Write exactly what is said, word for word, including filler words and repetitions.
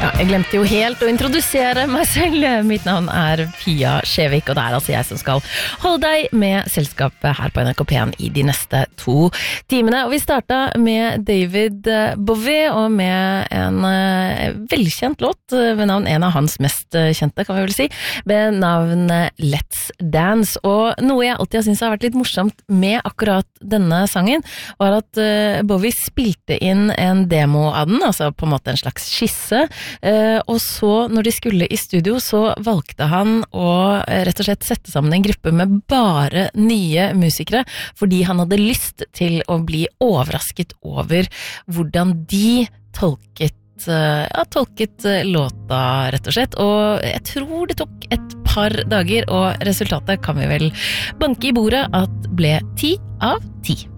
Ja, jeg glemte jo helt å introdusere meg selv. Mitt navn er Pia Skjevik, og det er altså jeg som skal holde deg med selskapet her på N R K P en i de neste to timene. Og vi startet med David Bowie, og med en velkjent låt ved navn, en av hans mest kjente, kan vi vel si, ved navn Let's Dance. Og noe jeg alltid har syntes har vært litt morsomt med akkurat denne sangen, var at Bowie spilte inn en demo av den, altså på en måte en slags skisse. Uh, og så når de skulle i studio så valgte han å uh, rett og slett sette sammen en gruppe med bare nye musikere fordi han hadde lyst til å bli overrasket over hvordan de tolket uh, ja, tolket uh, låta rett og slett, og jeg tror det tok et par dager, og resultatet kan vi vel banke i bordet at ble ti av ti.